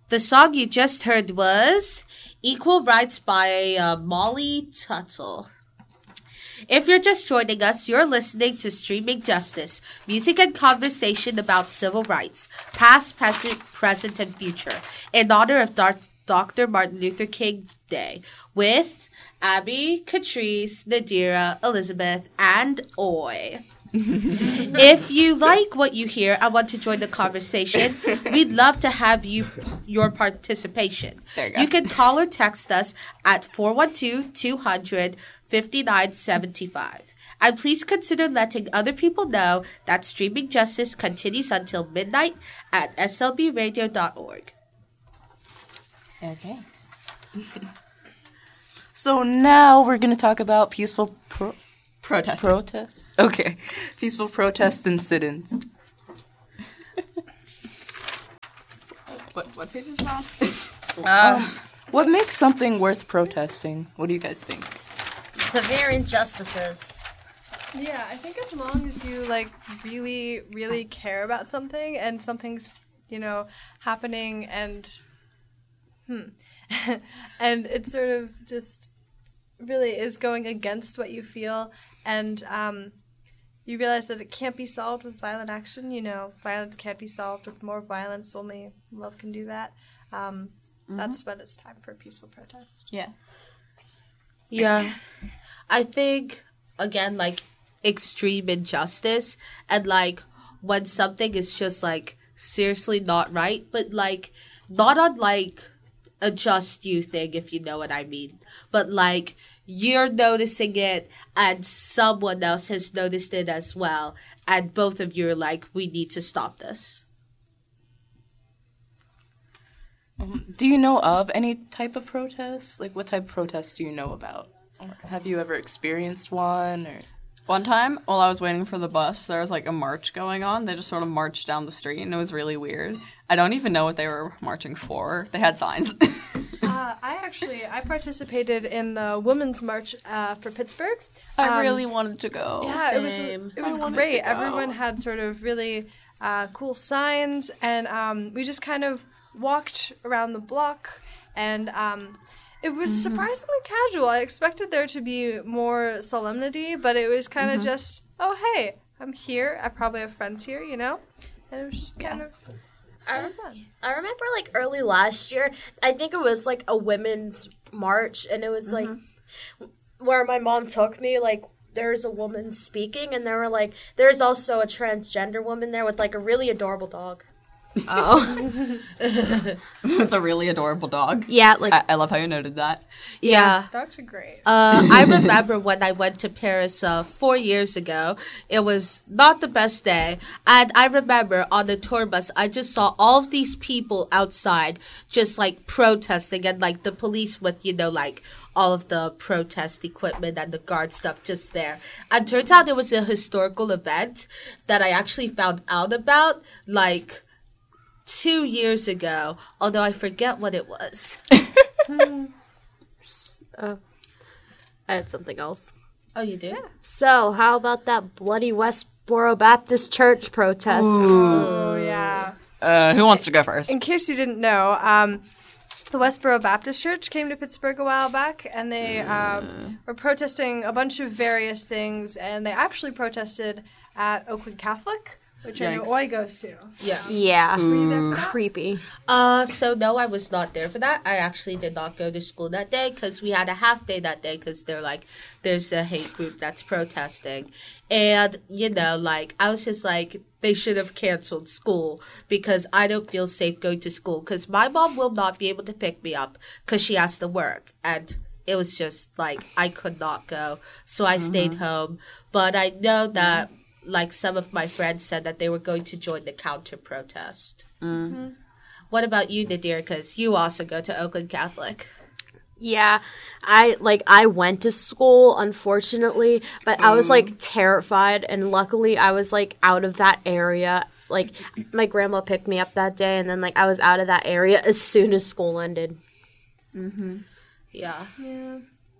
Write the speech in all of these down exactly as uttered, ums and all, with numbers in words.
The song you just heard was Equal Rights by uh, Molly Tuttle. If you're just joining us, you're listening to Streaming Justice, music and conversation about civil rights, past, present, present, and future, in honor of Dar- Doctor Martin Luther King Day, with Abby, Catrice, Nadira, Elizabeth, and Oi. If you like what you hear and want to join the conversation, we'd love to have you your participation. There you go. You can call or text us at four one two, two hundred, fifty-nine seventy-five. And please consider letting other people know that Streaming Justice continues until midnight at s l b radio dot org. Okay. So now we're going to talk about peaceful pro- Protest. protests. Okay. Peaceful protest and sit-ins. What, what page is it on? Uh, what makes something worth protesting? What do you guys think? Severe injustices. Yeah, I think as long as you like really, really care about something and something's, you know, happening and hmm. and it sort of just really is going against what you feel, and um, you realize that it can't be solved with violent action. You know, violence can't be solved with more violence. Only love can do that. Um, mm-hmm. That's when it's time for a peaceful protest. Yeah. Yeah. I think, again, like, extreme injustice and, like, when something is just, like, seriously not right, but, like, not on, like, a just you thing, if you know what I mean. But, like, you're noticing it and someone else has noticed it as well. And both of you are like, we need to stop this. Um, do you know of any type of protest? Like, what type of protest do you know about? Or have you ever experienced one? Or One time, while I was waiting for the bus, there was, like, a march going on. They just sort of marched down the street, and it was really weird. I don't even know what they were marching for. They had signs. uh, I actually, I participated in the Women's March uh, for Pittsburgh. I Um, really wanted to go. Yeah, it was Same. it was I wanted great. to go. Everyone had sort of really uh, cool signs, and um, we just kind of walked around the block, and um, it was Mm-hmm. surprisingly casual. I expected there to be more solemnity, but it was kind of Mm-hmm. just, oh hey, I'm here. I probably have friends here, you know, and it was just kind Yeah. of. I, I remember like early last year, I think it was like a women's march, and it was like where my mom took me, like there's a woman speaking, and there were like there's also a transgender woman there with like a really adorable dog. Oh. With a really adorable dog. Yeah, like I, I love how you noted that. Yeah. Dogs are great. Uh, I remember when I went to Paris uh, four years ago. It was not the best day. And I remember on the tour bus, I just saw all of these people outside just like protesting, and like the police with, you know, like all of the protest equipment and the guard stuff just there. And turns out it was a historical event that I actually found out about like two years ago, although I forget what it was. uh, I had something else. Oh, you did? So, how about that bloody Westboro Baptist Church protest? Oh yeah. Uh, who wants to go first? In case you didn't know, um, the Westboro Baptist Church came to Pittsburgh a while back, and they um, were protesting a bunch of various things, and they actually protested at Oakland Catholic, which I know Yikes. Oi goes to. Yeah. Yeah, Were you there for that? creepy. Uh, so no, I was not there for that. I actually did not go to school that day because we had a half day that day because they're like, there's a hate group that's protesting. And, you know, like, I was just like, they should have canceled school because I don't feel safe going to school because my mom will not be able to pick me up because she has to work. And it was just like, I could not go. So I stayed home. But I know that, like, some of my friends said that they were going to join the counter protest. Mm-hmm. What about you, Nadir? Because you also go to Oakland Catholic. Yeah, I like I went to school, unfortunately, but I was like terrified, and luckily I was like out of that area. Like my grandma picked me up that day, and then like I was out of that area as soon as school ended. Mm-hmm. Yeah. Yeah.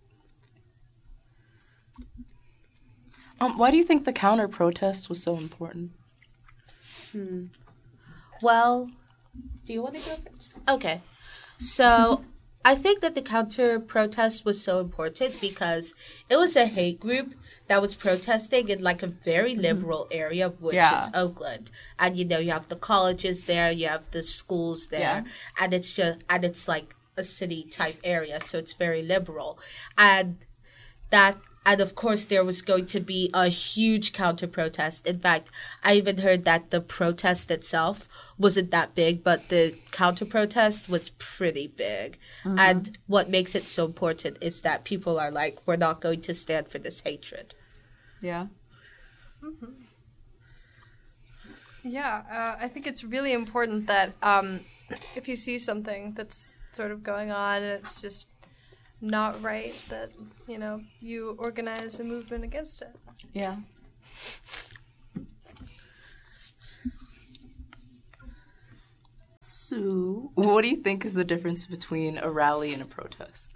Um, why do you think the counter protest was so important? Hmm. Well, Do you want to go first? Okay. So I think that the counter protest was so important because it was a hate group that was protesting in like a very liberal area, which Yeah. is Oakland. And you know, you have the colleges there, you have the schools there, Yeah. and it's just and it's like a city type area, so it's very liberal. And that and of course there was going to be a huge counter protest. In fact, I even heard that the protest itself wasn't that big, but the counter protest was pretty big. And what makes it so important is that people are like, we're not going to stand for this hatred. Yeah. Yeah, uh, I think it's really important that um, if you see something that's sort of going on and it's just not right, that, you know, you organize a movement against it. Yeah. So, what do you think is the difference between a rally and a protest?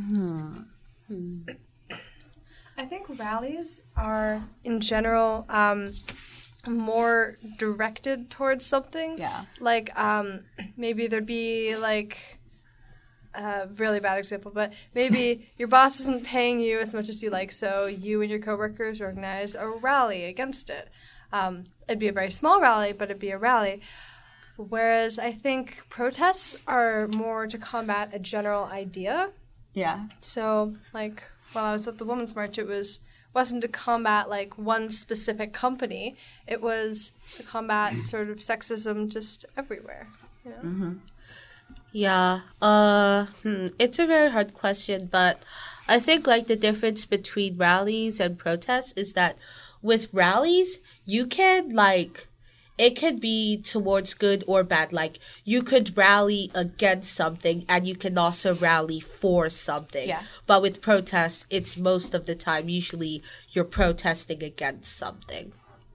I think rallies are, in general, um, more directed towards something. Yeah. Like, um, maybe there'd be, like, a really bad example, but maybe your boss isn't paying you as much as you like, so you and your coworkers organize a rally against it. Um, it'd be a very small rally, but it'd be a rally. Whereas I think protests are more to combat a general idea. Yeah. So, like, while I was at the Women's March, it was wasn't to combat like one specific company. It was to combat sort of sexism just everywhere. You know? Mm-hmm. Yeah, uh, hmm, it's a very hard question, but I think like the difference between rallies and protests is that with rallies, you can like, it could be towards good or bad. Like you could rally against something and you can also rally for something. Yeah. But with protests, it's most of the time, usually you're protesting against something.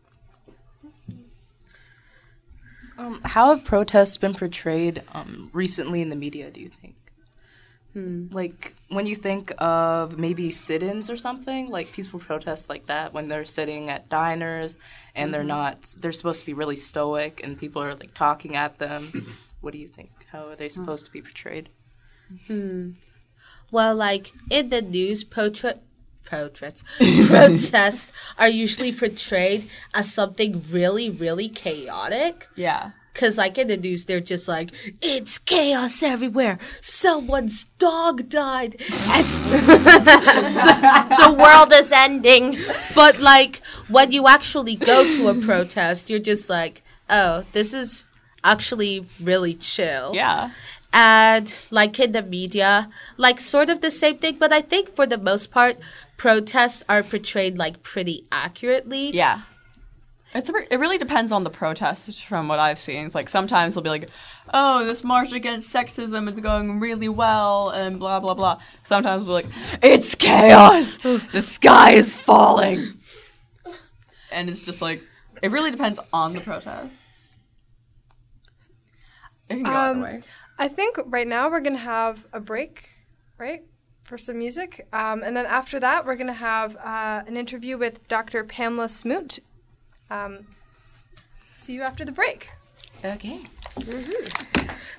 Um, how have protests been portrayed um, recently in the media, do you think? Hmm. Like, when you think of maybe sit-ins or something, like peaceful protests like that, when they're sitting at diners and mm-hmm. they're not, they're supposed to be really stoic and people are, like, talking at them. What do you think? How are they supposed to be portrayed? Hmm. Well, like, in the news, potra- protests, protests are usually portrayed as something really, really chaotic. Yeah. Because, like, in the news, they're just like, it's chaos everywhere. Someone's dog died. And The world is ending. but, like, when you actually go to a protest, you're just like, oh, this is actually really chill. Yeah. And, like, in the media, like, sort of the same thing. But I think for the most part, protests are portrayed, like, pretty accurately. Yeah. It's a, it really depends on the protest from what I've seen. It's like sometimes they'll be like, oh, this march against sexism is going really well and blah, blah, blah. Sometimes we're like, it's chaos. The sky is falling. And it's just like, it really depends on the protest. It can go either Um, way. I think right now we're going to have a break, right, for some music. Um, and then after that, we're going to have uh, an interview with Doctor Pamela Smoot. Um, see you after the break. Okay.